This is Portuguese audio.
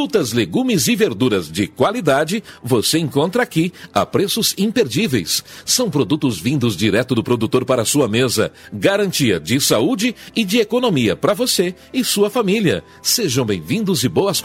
Frutas, legumes e verduras de qualidade você encontra aqui a preços imperdíveis. São produtos vindos direto do produtor para a sua mesa. Garantia de saúde e de economia para você e sua família. Sejam bem-vindos e boas